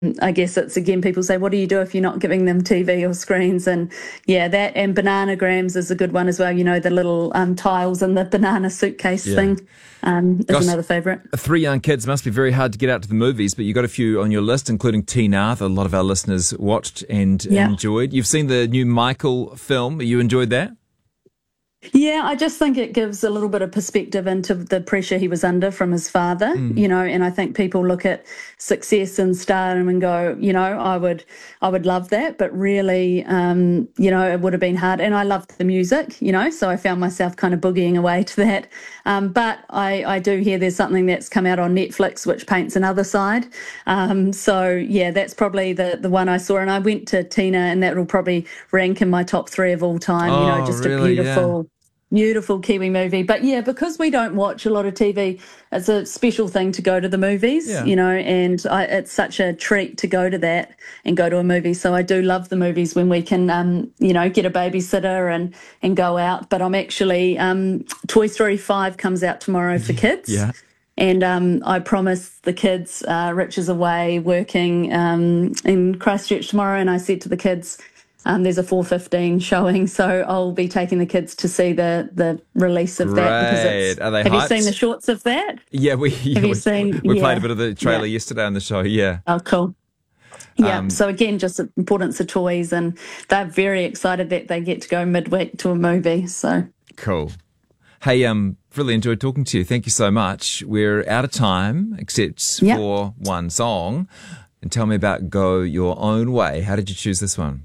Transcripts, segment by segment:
I guess it's again, people say, what do you do if you're not giving them TV or screens? And yeah, that and bananagrams is a good one as well. You know, the little tiles and the banana suitcase Yeah. thing is Gosh, another favourite. three young kids must be very hard to get out to the movies, but you got a few on your list, including Tina, that a lot of our listeners watched and enjoyed. You've seen the new Michael film. You enjoyed that? Yeah, I just think it gives a little bit of perspective into the pressure he was under from his father, you know, and I think people look at success and stardom and go, you know, I would love that, but really, you know, it would have been hard. And I loved the music, you know, so I found myself kind of boogieing away to that. But I do hear there's something that's come out on Netflix which paints another side. So yeah, that's probably the one I saw, and I went to Tina, and that will probably rank in my top 3 of all time. You know, just really? a beautiful Kiwi movie. But yeah, because we don't watch a lot of TV, it's a special thing to go to the movies, Yeah. you know, and it's such a treat to go to that and go to a movie. So I do love the movies when we can, you know, get a babysitter and go out. But I'm actually, Toy Story 5 comes out tomorrow for kids. Yeah. And I promised the kids, Rich is away working in Christchurch tomorrow, and I said to the kids, there's a 4:15 showing, so I'll be taking the kids to see the release of that. Because Are they have hyped? you seen the shorts of that? Yeah, we played a bit of the trailer Yeah. yesterday on the show. Yeah. Oh, cool. Yeah, so again, just the importance of toys, and they're very excited that they get to go midweek to a movie. So Cool. Hey, really enjoyed talking to you. Thank you so much. We're out of time, except for one song. And tell me about Go Your Own Way. How did you choose this one?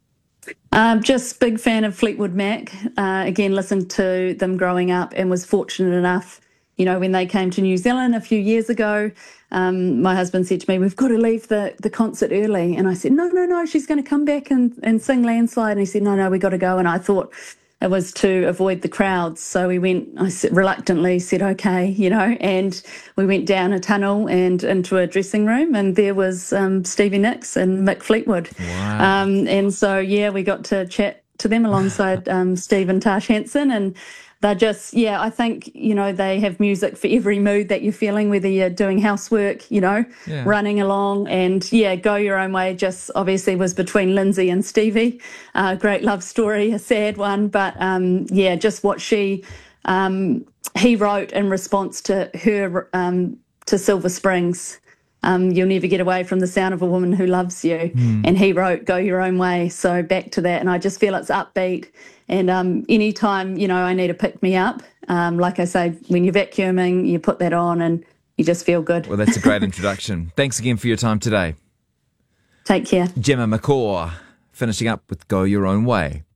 just big fan of Fleetwood Mac. Again, listened to them growing up and was fortunate enough, you know, when they came to New Zealand a few years ago, my husband said to me, we've got to leave the concert early. And I said, no, she's going to come back and sing Landslide. And he said, no, we got to go. And I thought it was to avoid the crowds. So we went, reluctantly said, okay, you know, and we went down a tunnel and into a dressing room, and there was Stevie Nicks and Mick Fleetwood. Wow. And so, yeah, we got to chat to them alongside Steve and Tash Hanson, and they're just, I think, you know, they have music for every mood that you're feeling, whether you're doing housework, you know, running along, and Go Your Own Way just obviously was between Lindsay and Stevie. Great love story, a sad one, but just what he wrote in response to her, to Silver Springs. You'll never get away from the sound of a woman who loves you. And he wrote Go Your Own Way. So back to that. And I just feel it's upbeat. And anytime, you know, I need to pick me up, like I say, when you're vacuuming, you put that on and you just feel good. Well, that's a great introduction. Thanks again for your time today. Take care. Gemma McCaw, finishing up with Go Your Own Way.